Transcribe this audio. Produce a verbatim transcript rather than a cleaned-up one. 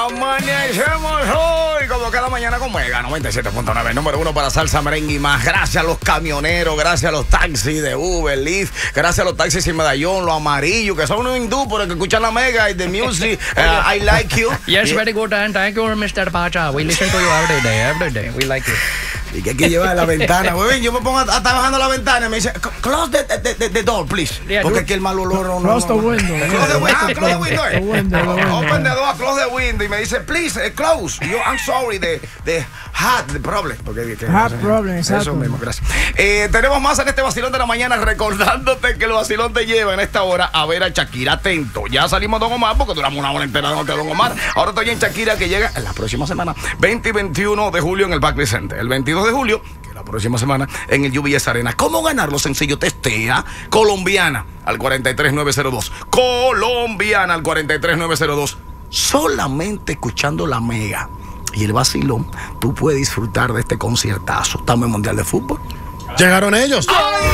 Amanecemos hoy como cada mañana con Mega noventa y siete punto nueve, número uno para salsa, merengue y más. Gracias a los camioneros, gracias a los taxis de Uber, Lyft, gracias a los taxis sin medallón, los amarillos, que son unos hindú, pero que escuchan la Mega y the music. uh, I like you. Yes, very good, and thank you, mister Pacha. We listen to you every day, every day. We like you. Y que hay que llevar la ventana, güey. Yo me pongo a estar bajando la ventana y me dice, close the, the, the, the door, please. Yeah, porque you... aquí el mal olor no. Close the window. Close the window. Ah, close the window. The window, the window. Open the door, close the window. Y me dice, please, uh, close. Yo, I'm sorry, the, the hat, the problem. Porque, que, hat no sé, problem, exacto. Eso mismo, gracias. Eh, tenemos más en este vacilón de la mañana, recordándote que el vacilón te lleva en esta hora a ver a Shakira. Atento. Ya salimos de Don Omar porque duramos una hora entera de Don Omar. Ahora estoy en Shakira, que llega en la próxima semana, veinte y veintiuno de julio en el Barclays Center. El veintidós de julio, la próxima semana en el U B S Arena. ¿Cómo ganar los sencillos? Testea Colombiana al cuarenta y tres nueve cero dos. Colombiana al cuarenta y tres nueve cero dos. Solamente escuchando la Mega y el vacilón, tú puedes disfrutar de este conciertazo. Estamos en Mundial de Fútbol. Llegaron ellos. ¡Ay!